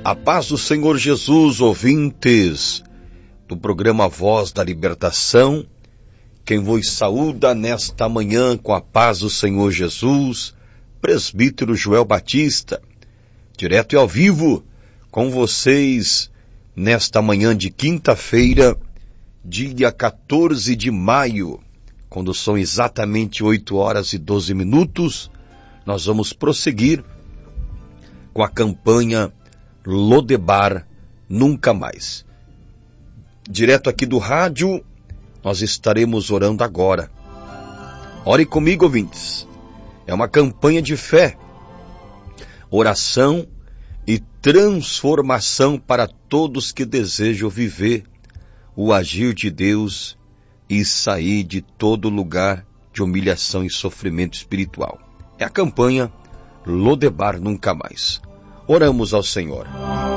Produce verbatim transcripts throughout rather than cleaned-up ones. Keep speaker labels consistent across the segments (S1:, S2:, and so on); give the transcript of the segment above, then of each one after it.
S1: A paz do Senhor Jesus, ouvintes do programa Voz da Libertação, quem vos saúda nesta manhã com a paz do Senhor Jesus, presbítero Joel Batista, direto e ao vivo com vocês nesta manhã de quinta-feira, dia quatorze de maio, quando são exatamente oito horas e doze minutos, nós vamos prosseguir com a campanha Lodebar Nunca Mais. Direto aqui do rádio, nós estaremos orando agora. Ore comigo, ouvintes. É uma campanha de fé, oração e transformação para todos que desejam viver o agir de Deus e sair de todo lugar de humilhação e sofrimento espiritual. É a campanha Lodebar Nunca Mais. Oramos ao Senhor.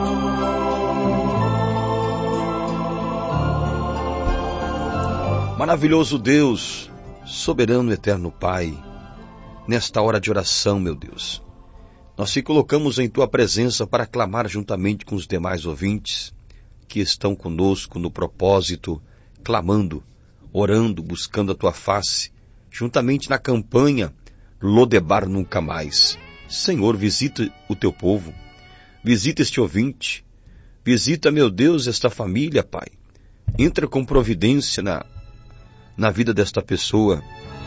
S1: Maravilhoso Deus, soberano eterno Pai, nesta hora de oração, meu Deus, nós te colocamos em Tua presença para clamar juntamente com os demais ouvintes que estão conosco no propósito, clamando, orando, buscando a Tua face, juntamente na campanha Lodebar Nunca Mais. Senhor, visita o Teu povo, visita este ouvinte, visita, meu Deus, esta família, Pai. Entra com providência na, na vida desta pessoa.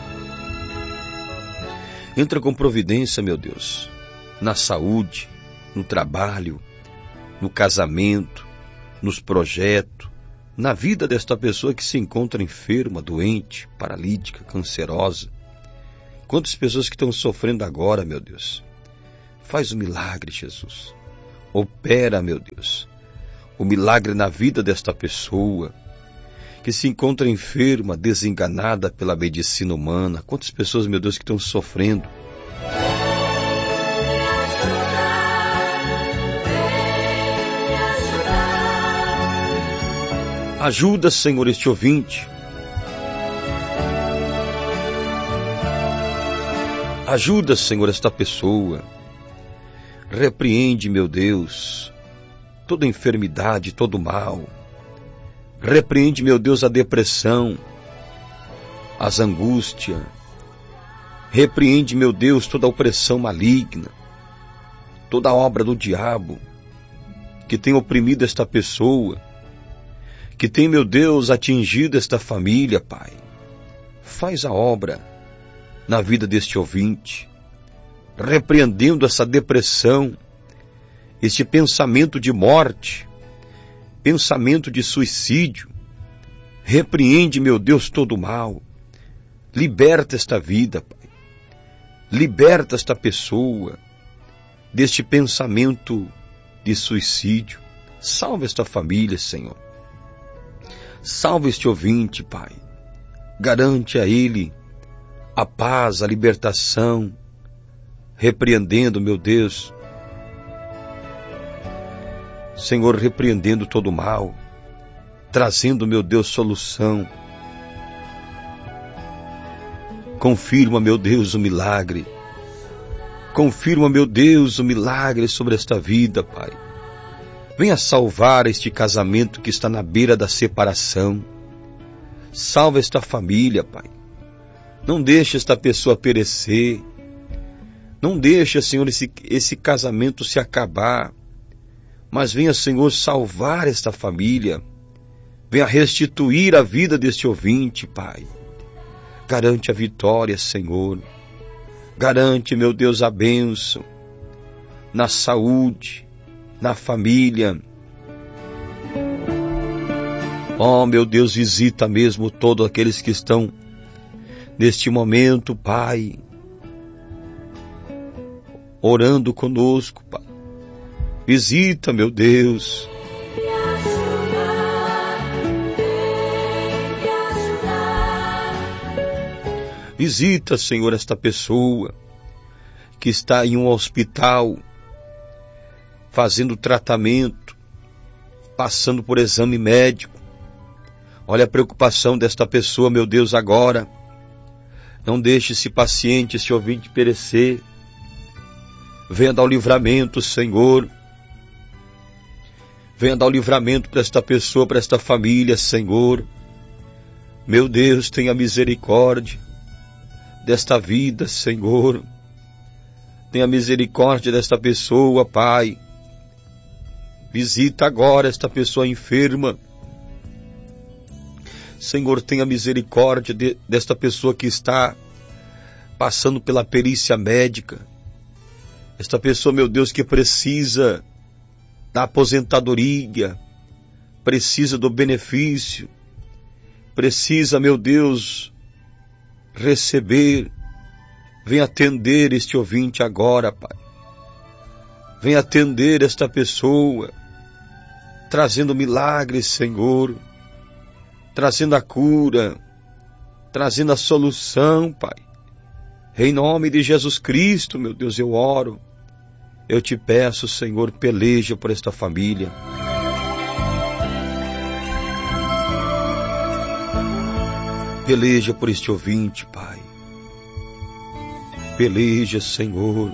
S1: Entra com providência, meu Deus, na saúde, no trabalho, no casamento, nos projetos, na vida desta pessoa que se encontra enferma, doente, paralítica, cancerosa. Quantas pessoas que estão sofrendo agora, meu Deus. Faz um milagre, Jesus. Opera, meu Deus, o milagre na vida desta pessoa que se encontra enferma, desenganada pela medicina humana. Quantas pessoas, meu Deus, que estão sofrendo. Ajuda, Senhor, este ouvinte. Ajuda, Senhor, esta pessoa. Repreende, meu Deus, toda enfermidade, todo mal. Repreende, meu Deus, a depressão, as angústias. Repreende, meu Deus, toda a opressão maligna, toda a obra do diabo que tem oprimido esta pessoa, que tem, meu Deus, atingido esta família, Pai. Faz a obra na vida deste ouvinte, repreendendo essa depressão, este pensamento de morte, pensamento de suicídio. Repreende, meu Deus, todo o mal. Liberta esta vida, Pai. Liberta esta pessoa deste pensamento de suicídio. Salva esta família, Senhor. Salva este ouvinte, Pai. Garante a ele a paz, a libertação, repreendendo, meu Deus, Senhor, repreendendo todo o mal, trazendo, meu Deus, solução. Confirma, meu Deus, o milagre. Confirma, meu Deus, o milagre sobre esta vida, Pai. Venha salvar este casamento que está na beira da separação. Salva esta família, Pai. Não deixe esta pessoa perecer. Não deixe, Senhor, esse, esse casamento se acabar. Mas venha, Senhor, salvar esta família. Venha restituir a vida deste ouvinte, Pai. Garante a vitória, Senhor. Garante, meu Deus, a bênção na saúde, na família. Oh, meu Deus, visita mesmo todos aqueles que estão neste momento, Pai, orando conosco, Pai. Visita, meu Deus. Visita, Senhor, esta pessoa que está em um hospital, fazendo tratamento, passando por exame médico. Olha a preocupação desta pessoa, meu Deus, agora. Não deixe esse paciente, esse ouvinte perecer. Venha dar o livramento, Senhor. Venha dar o livramento para esta pessoa, para esta família, Senhor. Meu Deus, tenha misericórdia desta vida, Senhor. Tenha misericórdia desta pessoa, Pai. Visita agora esta pessoa enferma. Senhor, tenha misericórdia de, desta pessoa que está passando pela perícia médica. Esta pessoa, meu Deus, que precisa da aposentadoria, precisa do benefício, precisa, meu Deus, receber. Venha atender este ouvinte agora, Pai. Venha atender esta pessoa, trazendo milagres, Senhor, trazendo a cura, trazendo a solução, Pai. Em nome de Jesus Cristo, meu Deus, eu oro. Eu te peço, Senhor, peleja por esta família. Peleja por este ouvinte, Pai. Peleja, Senhor.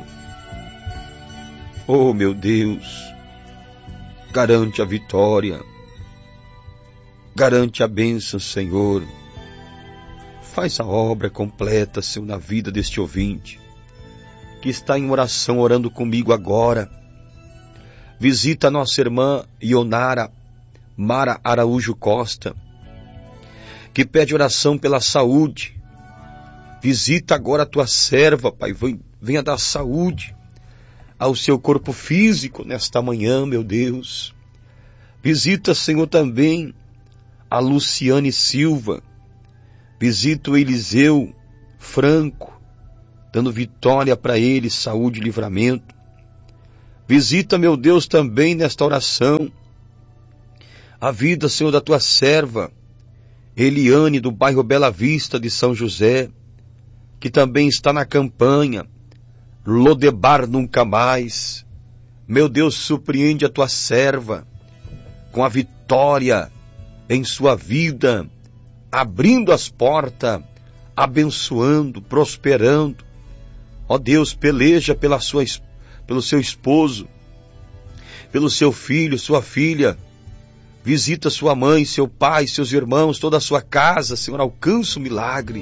S1: Oh, meu Deus, garante a vitória. Garante a bênção, Senhor. Faz a obra completa, Senhor, na vida deste ouvinte, que está em oração, orando comigo agora. Visita a nossa irmã Ionara Mara Araújo Costa, que pede oração pela saúde. Visita agora a tua serva, Pai. Venha dar saúde ao seu corpo físico nesta manhã, meu Deus. Visita, Senhor, também a Luciane Silva. Visita o Eliseu Franco, dando vitória para ele, saúde e livramento. Visita, meu Deus, também nesta oração a vida, Senhor, da tua serva Eliane, do bairro Bela Vista de São José, que também está na campanha Lodebar Nunca Mais. Meu Deus, surpreende a tua serva com a vitória em sua vida, abrindo as portas, abençoando, prosperando. Ó Deus, peleja pela sua, pelo seu esposo, pelo seu filho, sua filha. Visita sua mãe, seu pai, seus irmãos, toda a sua casa, Senhor, alcança o milagre.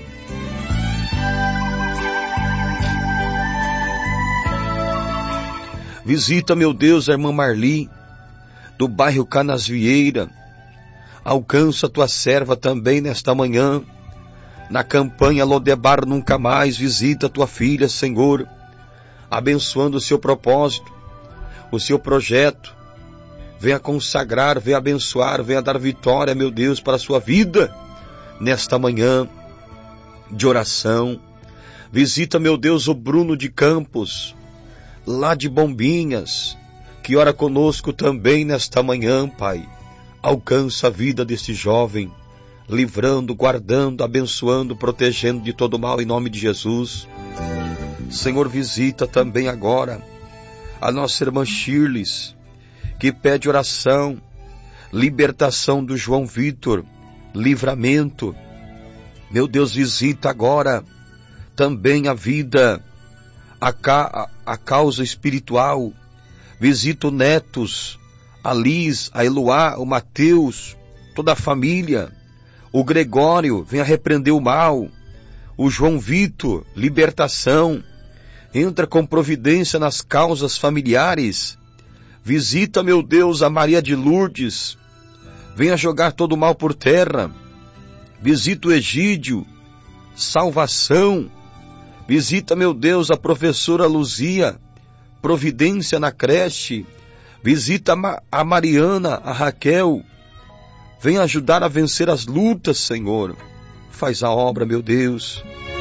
S1: Visita, meu Deus, a irmã Marli, do bairro Canasvieira. Alcança a tua serva também nesta manhã, na campanha Lodebar Nunca Mais. Visita a tua filha, Senhor, abençoando o seu propósito, o seu projeto. Venha consagrar, venha abençoar, venha dar vitória, meu Deus, para a sua vida, nesta manhã de oração. Visita, meu Deus, o Bruno de Campos, lá de Bombinhas, que ora conosco também nesta manhã, Pai. Alcança a vida deste jovem, livrando, guardando, abençoando, protegendo de todo mal, em nome de Jesus. Senhor, visita também agora a nossa irmã Shirley, que pede oração, libertação do João Vitor, livramento. Meu Deus, visita agora também a vida, a, ca, a causa espiritual. Visita o Netos, a Liz, a Eloá, o Mateus, toda a família. O Gregório, venha repreender o mal. O João Vitor, libertação. Entra com providência nas causas familiares. Visita, meu Deus, a Maria de Lourdes. Venha jogar todo o mal por terra. Visita o Egídio, salvação. Visita, meu Deus, a professora Luzia, providência na creche. Visita a Mariana, a Raquel. Venha ajudar a vencer as lutas, Senhor. Faz a obra, meu Deus.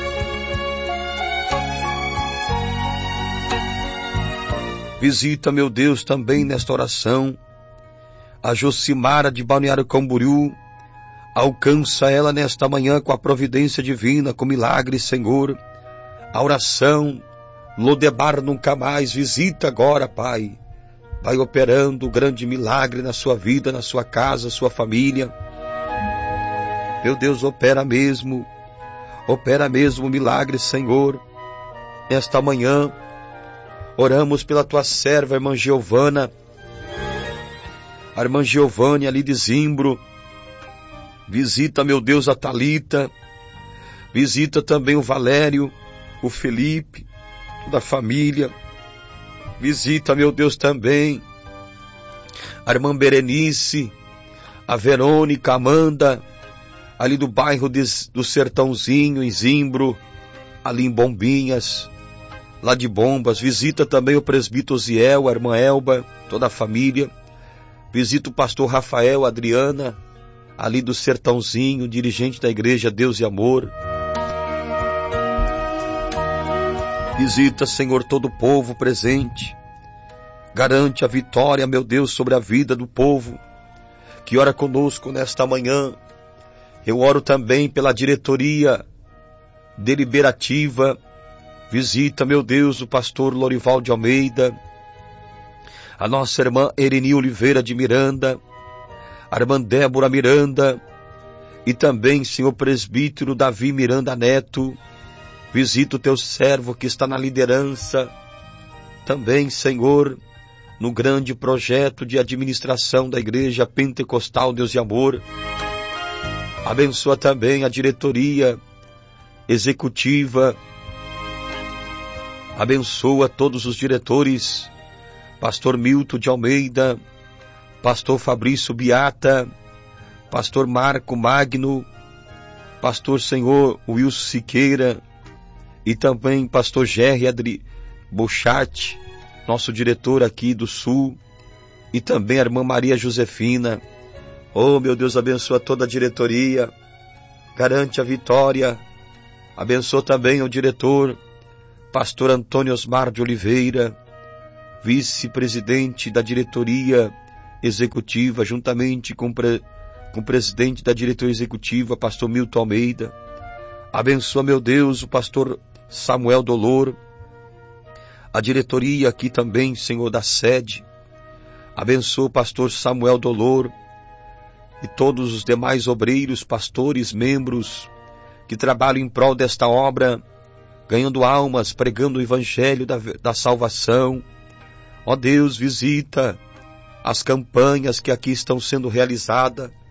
S1: Visita, meu Deus, também nesta oração a Josimara de Balneário Camboriú. Alcança ela nesta manhã com a providência divina, com milagres, Senhor. A oração Lodebar Nunca Mais. Visita agora, Pai. Vai operando o grande milagre na sua vida, na sua casa, sua família. Meu Deus, opera mesmo, opera mesmo o milagre, Senhor. Nesta manhã, oramos pela tua serva, irmã Giovana, a irmã Giovânia ali de Zimbro. Visita, meu Deus, a Thalita. Visita também o Valério, o Felipe, toda a família. Visita, meu Deus, também a irmã Berenice, a Verônica, a Amanda, ali do bairro de, do Sertãozinho, em Zimbro, ali em Bombinhas, lá de Bombas. Visita também o presbítero Ziel, a irmã Elba, toda a família. Visita o pastor Rafael, a Adriana, ali do Sertãozinho, dirigente da igreja Deus e Amor. Visita, Senhor, todo o povo presente. Garante a vitória, meu Deus, sobre a vida do povo que ora conosco nesta manhã. Eu oro também pela diretoria deliberativa. Visita, meu Deus, o pastor Lorival de Almeida, a nossa irmã Ereni Oliveira de Miranda, a irmã Débora Miranda e também, Senhor presbítero Davi Miranda Neto. Visita o teu servo que está na liderança. Também, Senhor, no grande projeto de administração da Igreja Pentecostal Deus e Amor. Abençoa também a diretoria executiva. Abençoa todos os diretores. Pastor Milton de Almeida, Pastor Fabrício Biata, Pastor Marco Magno, Pastor Senhor Wilson Siqueira e também Pastor Gerry Adri Bochat, nosso diretor aqui do Sul, e também a irmã Maria Josefina. Oh, meu Deus, abençoa toda a diretoria, garante a vitória. Abençoa também o diretor, Pastor Antônio Osmar de Oliveira, vice-presidente da diretoria executiva, juntamente com, pre... com o presidente da diretoria executiva, pastor Milton Almeida. Abençoa, meu Deus, o pastor Samuel Dolor, a diretoria aqui também, Senhor, da sede. Abençoa o pastor Samuel Dolor e todos os demais obreiros, pastores, membros que trabalham em prol desta obra, ganhando almas, pregando o evangelho da, da salvação. Ó Deus, visita as campanhas que aqui estão sendo realizadas